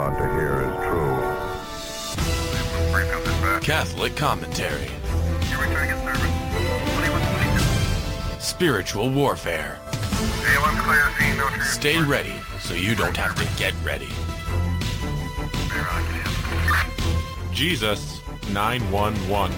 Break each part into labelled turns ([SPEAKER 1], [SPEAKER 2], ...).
[SPEAKER 1] about to hear is true.
[SPEAKER 2] Catholic commentary. Spiritual warfare. Stay ready so you don't have to get ready.
[SPEAKER 3] Jesus 911.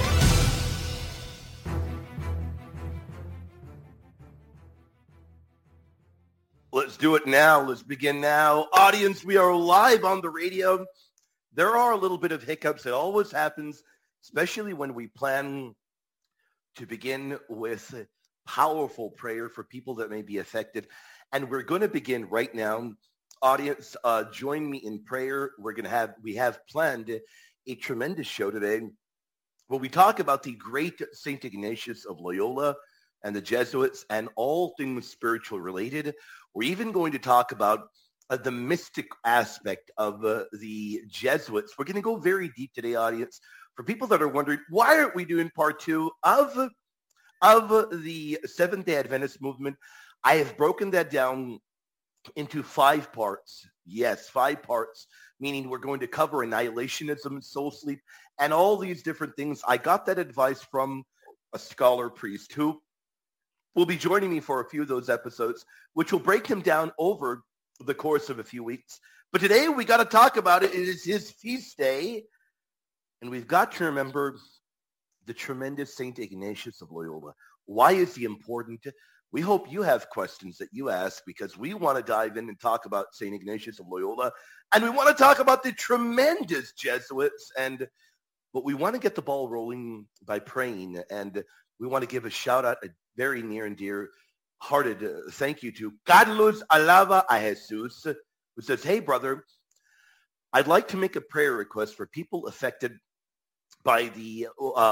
[SPEAKER 4] Let's do it now. Let's begin now. Audience, we are live on the radio. There are a little bit of hiccups. It always happens, especially when we plan to begin with powerful prayer for people that may be affected. And we're going to begin right now. Audience, join me in prayer. We have planned a tremendous show today where we talk about the great St. Ignatius of Loyola and the Jesuits and all things spiritual related. We're even going to talk about the mystic aspect of the Jesuits. We're going to go very deep today, audience. For people that are wondering, why aren't we doing part two of the Seventh-day Adventist movement? I have broken that down into 5 parts. Yes, 5 parts, meaning we're going to cover annihilationism, soul sleep, and all these different things. I got that advice from a scholar priest who will be joining me for a few of those episodes, which will break him down over the course of a few weeks. But today we got to talk about it. It is his feast day, and we've got to remember the tremendous St. Ignatius of Loyola. Why is he important? We hope you have questions that you ask, because we want to dive in and talk about St. Ignatius of Loyola, and we want to talk about the tremendous Jesuits, but we want to get the ball rolling by praying, and we want to give a shout out, a very near and dear hearted thank you to Carlos Alava a Jesus, who says, "Hey, brother, I'd like to make a prayer request for people affected by the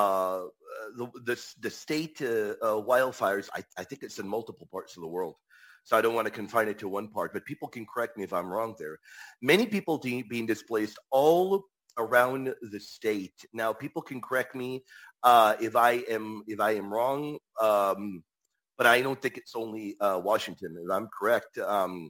[SPEAKER 4] state wildfires." I think it's in multiple parts of the world, so I don't want to confine it to one part, but people can correct me if I'm wrong there. Many people being displaced all around the state. Now, people can correct me if I am wrong, but I don't think it's only Washington. If I'm correct,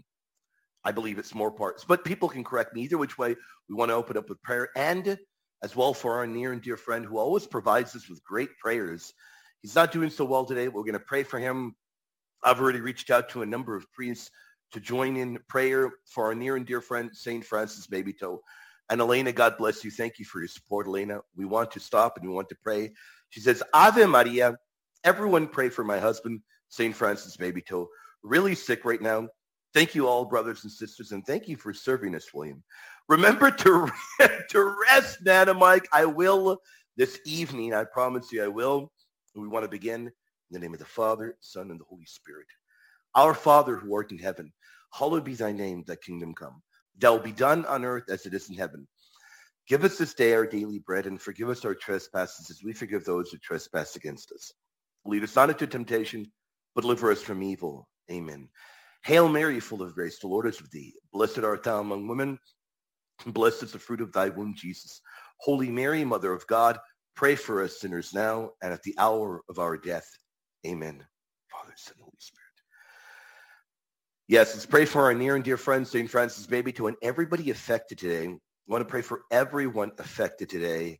[SPEAKER 4] I believe it's more parts. But people can correct me either which way. We want to open up with prayer, and as well for our near and dear friend who always provides us with great prayers. He's not doing so well today. We're going to pray for him. I've already reached out to a number of priests to join in prayer for our near and dear friend, St. Francis Babytoe. And Elena, God bless you. Thank you for your support, Elena. We want to stop and we want to pray. She says, Ave Maria. Everyone pray for my husband, St. Francis Babytoe. Really sick right now. Thank you all, brothers and sisters, and thank you for serving us, William. Remember to rest, Nana Mike. I will this evening. I promise you I will. We want to begin in the name of the Father, Son, and the Holy Spirit. Our Father who art in heaven, hallowed be thy name, thy kingdom come. Thy will be done on earth as it is in heaven. Give us this day our daily bread, and forgive us our trespasses as we forgive those who trespass against us. Lead us not into temptation, but deliver us from evil. Amen. Hail Mary, full of grace, the Lord is with thee. Blessed art thou among women, and blessed is the fruit of thy womb, Jesus. Holy Mary, Mother of God, pray for us sinners now and at the hour of our death. Amen. Father, Son, Holy Spirit. Yes, let's pray for our near and dear friend, St. Francis Babytoe, and everybody affected today. I want to pray for everyone affected today.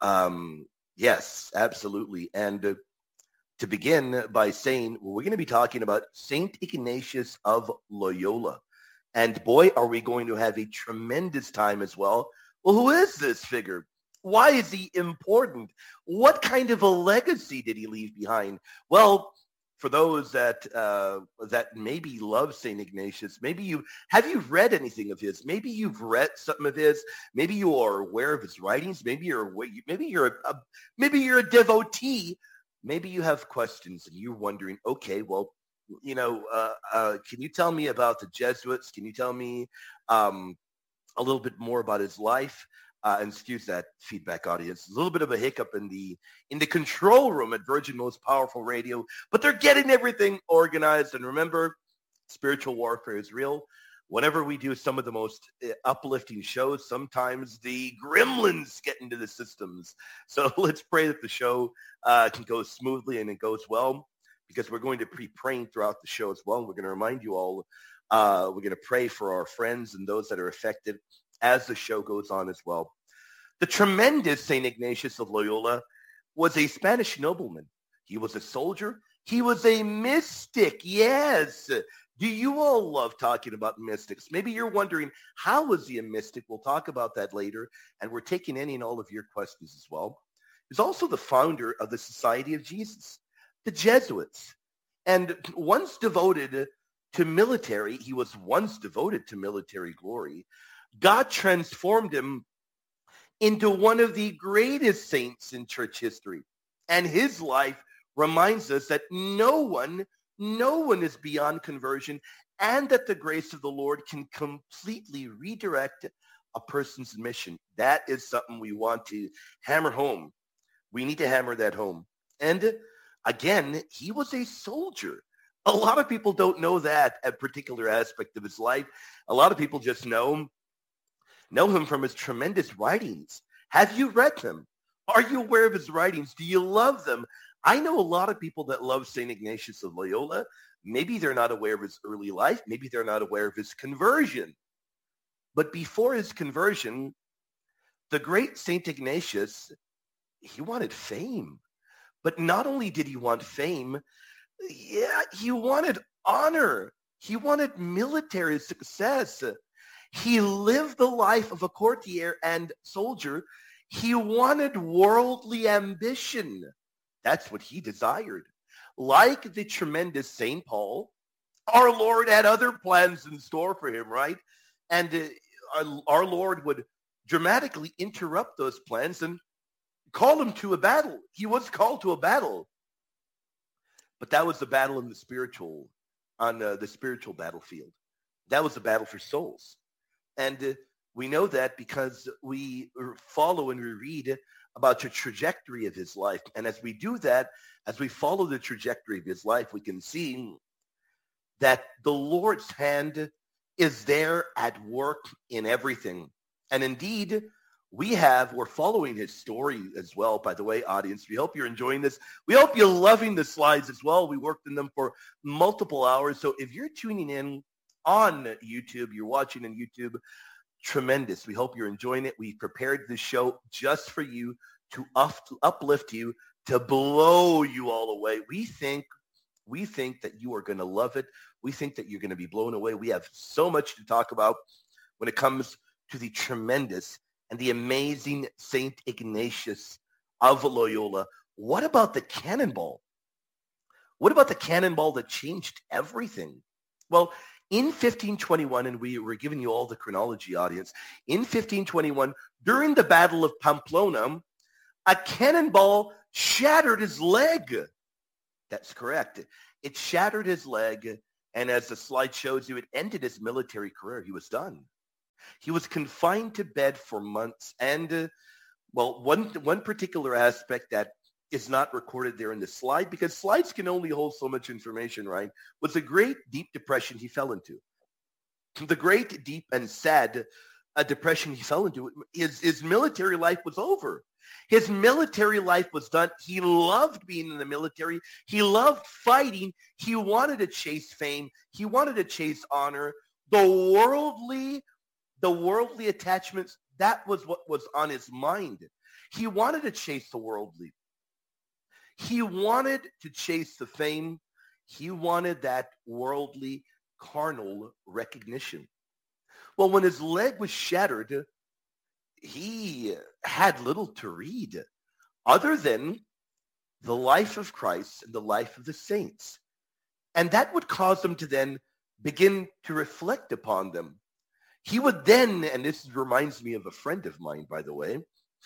[SPEAKER 4] Yes, absolutely. And to begin by saying, we're going to be talking about St. Ignatius of Loyola. And boy, are we going to have a tremendous time as well. Well, who is this figure? Why is he important? What kind of a legacy did he leave behind? Well, for those that maybe love St. Ignatius, have you read anything of his? Maybe you've read something of his. Maybe you are aware of his writings. Maybe you're a devotee. Maybe you have questions and you're wondering, okay, well, can you tell me about the Jesuits? Can you tell me a little bit more about his life? And excuse that feedback, audience. A little bit of a hiccup in the control room at Virgin Most Powerful Radio, but they're getting everything organized. And remember, spiritual warfare is real. Whenever we do some of the most uplifting shows, sometimes the gremlins get into the systems. So let's pray that the show can go smoothly and it goes well, because we're going to be praying throughout the show as well. And we're going to remind you all, we're going to pray for our friends and those that are affected as the show goes on as well. The tremendous St. Ignatius of Loyola was a Spanish nobleman. He was a soldier. He was a mystic. Yes. Do you all love talking about mystics? Maybe you're wondering, how was he a mystic? We'll talk about that later. And we're taking any and all of your questions as well. He's also the founder of the Society of Jesus, the Jesuits. And once devoted to military, he was once devoted to military glory. God transformed him into one of the greatest saints in church history. And his life reminds us that no one is beyond conversion, and that the grace of the Lord can completely redirect a person's mission. That is something we want to hammer home. We need to hammer that home. And again, he was a soldier. A lot of people don't know that a particular aspect of his life. A lot of people just know him from his tremendous writings. Have you read them? Are you aware of his writings? Do you love them? I know a lot of people that love St. Ignatius of Loyola. Maybe they're not aware of his early life. Maybe they're not aware of his conversion. But before his conversion, the great St. Ignatius, he wanted fame. But not only did he want fame, he wanted honor. He wanted military success. He lived the life of a courtier and soldier. He wanted worldly ambition. That's what he desired. Like the tremendous St. Paul, our Lord had other plans in store for him, right? And our Lord would dramatically interrupt those plans and call him to a battle. He was called to a battle. But that was the battle in the spiritual, on the spiritual battlefield. That was the battle for souls. And we know that because we follow and we read about the trajectory of his life. And as we do that, as we follow the trajectory of his life, we can see that the Lord's hand is there at work in everything. And indeed, we're following his story as well, by the way, audience. We hope you're enjoying this. We hope you're loving the slides as well. We worked in them for multiple hours. So if you're tuning in on YouTube, you're watching on YouTube, tremendous. We hope you're enjoying it. We prepared this show just for you, to uplift you, to blow you all away. We think that you are going to love it. We think that you're going to be blown away. We have so much to talk about when it comes to the tremendous and the amazing St. Ignatius of Loyola. What about the cannonball? What about the cannonball that changed everything? Well, in 1521, and we're giving you all the chronology, audience, in 1521, during the Battle of Pamplona, a cannonball shattered his leg. That's correct. It shattered his leg, and as the slide shows you, it ended his military career. He was done. He was confined to bed for months. And, one particular aspect that is not recorded there in the slide, because slides can only hold so much information, right, was the great deep depression he fell into. The great deep and sad depression he fell into. His military life was over. His military life was done. He loved being in the military. He loved fighting. He wanted to chase fame. He wanted to chase honor. The worldly attachments, that was what was on his mind. He wanted to chase the worldly. He wanted to chase the fame. He wanted that worldly, carnal recognition. Well, when his leg was shattered, he had little to read other than the life of Christ and the life of the saints. And that would cause him to then begin to reflect upon them. He would then, and this reminds me of a friend of mine, by the way,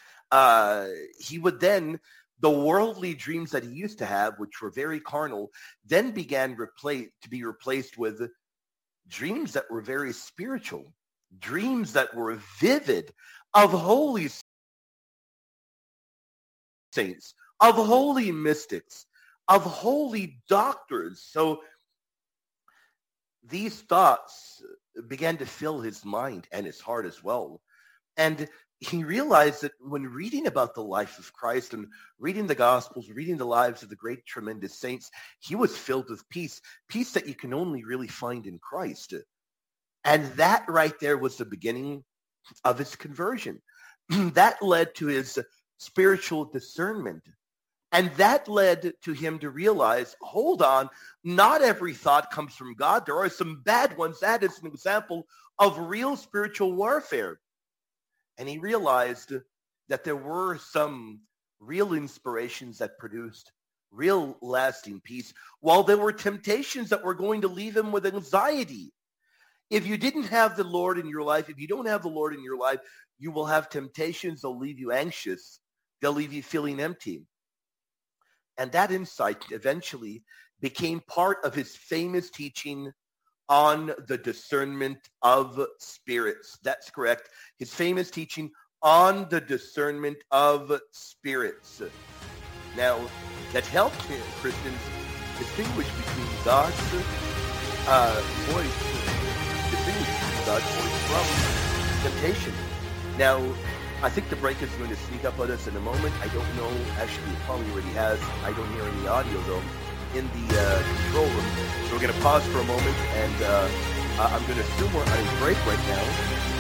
[SPEAKER 4] he would then, the worldly dreams that he used to have, which were very carnal, then began to be replaced with dreams that were very spiritual, dreams that were vivid, of holy saints, of holy mystics, of holy doctors. So these thoughts began to fill his mind and his heart as well. And he realized that when reading about the life of Christ and reading the Gospels, reading the lives of the great, tremendous saints, he was filled with peace that you can only really find in Christ. And that right there was the beginning of his conversion. That led to his spiritual discernment. And that led to him to realize, hold on, not every thought comes from God. There are some bad ones. That is an example of real spiritual warfare. And he realized that there were some real inspirations that produced real lasting peace, while there were temptations that were going to leave him with anxiety. If you didn't have the Lord in your life, if you don't have the Lord in your life, you will have temptations. They'll leave you anxious. They'll leave you feeling empty. And that insight eventually became part of his famous teaching on the discernment of spirits. That's correct. His famous teaching on the discernment of spirits. Now, that helped Christians distinguish between God's voice, from temptation. Now, I think the break is going to sneak up on us in a moment. I don't know. Actually, it probably already has. I don't hear any audio, though, in the control room. So we're going to pause for a moment, and I'm going to assume we're on a break right now.